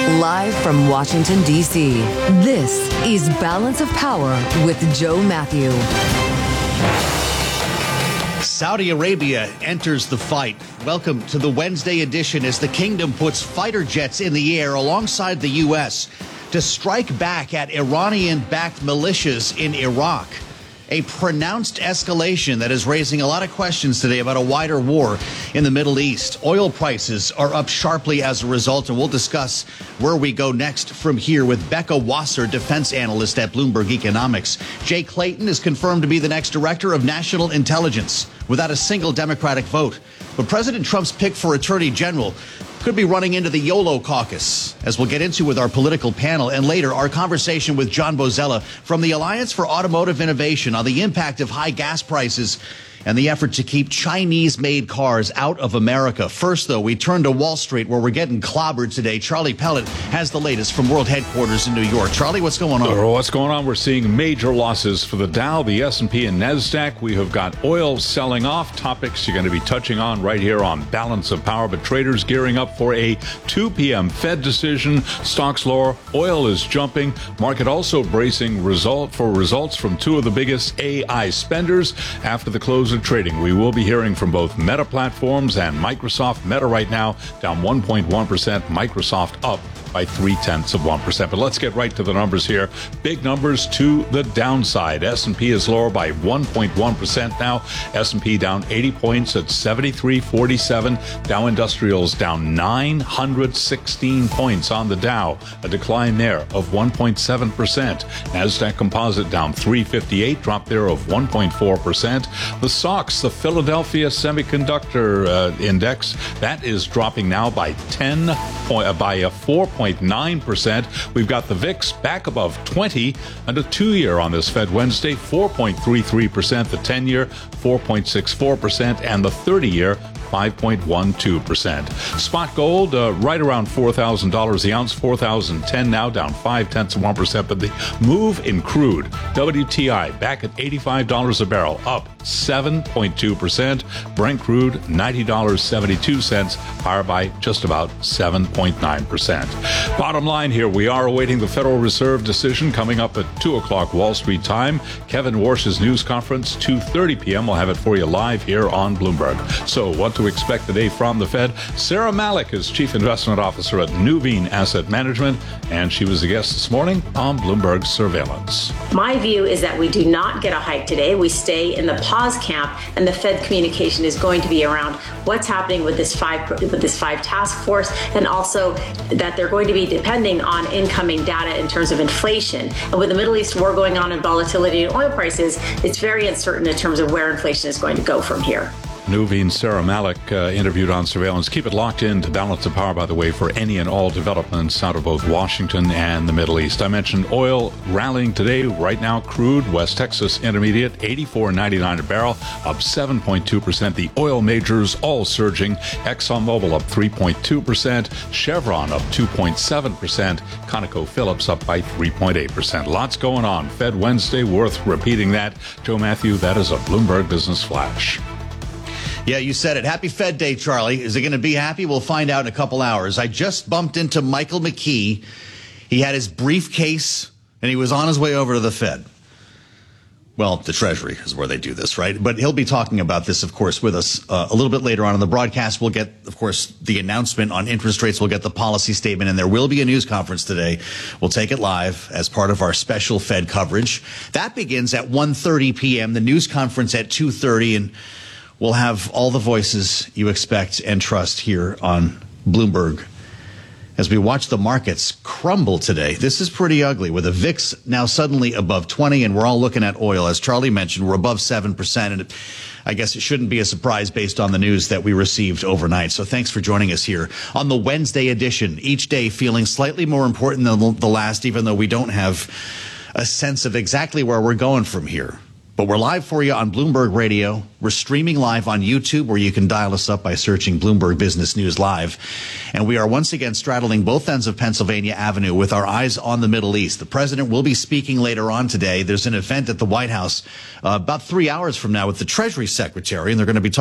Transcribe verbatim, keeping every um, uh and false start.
Live from Washington, D C, this is Balance of Power with Joe Matthew. Saudi Arabia enters the fight. Welcome to the Wednesday edition as the kingdom puts fighter jets in the air alongside the U S to strike back at Iranian-backed militias in Iraq. A pronounced escalation that is raising a lot of questions today about a wider war in the Middle East. Oil prices are up sharply as a result, and we'll discuss where we go next from here with Becca Wasser, defense analyst at Bloomberg Economics. Jay Clayton is confirmed to be the next director of national intelligence without a single Democratic vote. But President Trump's pick for attorney general could be running into the YOLO caucus, as we'll get into with our political panel. And later, our conversation with John Bozella from the Alliance for Automotive Innovation on the impact of high gas prices and the effort to keep Chinese-made cars out of America. First, though, we turn to Wall Street, where we're getting clobbered today. Charlie Pellet has the latest from World Headquarters in New York. Charlie, what's going on? Uh, what's going on? We're seeing major losses for the Dow, the S and P, and NASDAQ. We have got oil selling off, topics you're going to be touching on right here on Balance of Power. But traders gearing up for a two p.m. Fed decision. Stocks lower, oil is jumping. Market also bracing result for results from two of the biggest A I spenders after the close of trading. We will be hearing from both Meta Platforms and Microsoft. Meta right now down one point one percent, Microsoft up by three-tenths of one percent. But let's get right to the numbers here. Big numbers to the downside. S and P is lower by one point one percent now. S and P down eighty points at seventy-three forty-seven. Dow Industrials down nine hundred sixteen points on the Dow, a decline there of one point seven percent. NASDAQ Composite down three fifty-eight, drop there of one point four percent. The S O X, the Philadelphia Semiconductor uh, Index, that is dropping now by ten point, uh, by a four point nine percent. We've got the V I X back above twenty, and a two-year on this Fed Wednesday, four point three three percent. The ten-year, four point six four percent, and the thirty-year, five point one two percent. Spot gold uh, right around four thousand dollars the ounce, four thousand ten now, down five-tenths of one percent. But the move in crude, W T I back at eighty-five dollars a barrel, up seven point two percent. Brent crude, ninety dollars and seventy-two cents, higher by just about seven point nine percent. Bottom line here, we are awaiting the Federal Reserve decision coming up at two o'clock Wall Street time. Kevin Warsh's news conference, two thirty p.m. We'll have it for you live here on Bloomberg. So what to expect today from the Fed? Sarah Malik is Chief Investment Officer at Nuveen Asset Management, and she was a guest this morning on Bloomberg Surveillance. My view is that we do not get a hike today. We stay in the pause camp, and the Fed communication is going to be around what's happening with this five with this five task force, and also that they're going to be depending on incoming data in terms of inflation. And with the Middle East war going on and volatility in oil prices, it's very uncertain in terms of where inflation is going to go from here. Nuveen Sarah Malik uh, interviewed on Surveillance. Keep it locked in to Balance of Power, by the way, for any and all developments out of both Washington and the Middle East. I mentioned oil rallying today. Right now, crude, West Texas Intermediate, eighty-four ninety-nine a barrel, up seven point two percent. The oil majors all surging. ExxonMobil up three point two percent. Chevron up two point seven percent. ConocoPhillips up by three point eight percent. Lots going on. Fed Wednesday, worth repeating that. Joe Matthew, that is a Bloomberg Business Flash. Yeah, you said it. Happy Fed Day, Charlie. Is it going to be happy? We'll find out in a couple hours. I just bumped into Michael McKee. He had his briefcase, and he was on his way over to the Fed. Well, the Treasury is where they do this, right? But he'll be talking about this, of course, with us uh, a little bit later on in the broadcast. We'll get, of course, the announcement on interest rates. We'll get the policy statement, and there will be a news conference today. We'll take it live as part of our special Fed coverage. That begins at one thirty p.m., the news conference at two thirty, and we'll have all the voices you expect and trust here on Bloomberg as we watch the markets crumble today. This is pretty ugly, with the V I X now suddenly above twenty, and we're all looking at oil. As Charlie mentioned, we're above seven percent, and I guess it shouldn't be a surprise based on the news that we received overnight. So thanks for joining us here on the Wednesday edition, each day feeling slightly more important than the last, even though we don't have a sense of exactly where we're going from here. But we're live for you on Bloomberg Radio. We're streaming live on YouTube, where you can dial us up by searching Bloomberg Business News Live. And we are once again straddling both ends of Pennsylvania Avenue with our eyes on the Middle East. The president will be speaking later on today. There's an event at the White House uh, about three hours from now with the Treasury Secretary, and they're going to be talking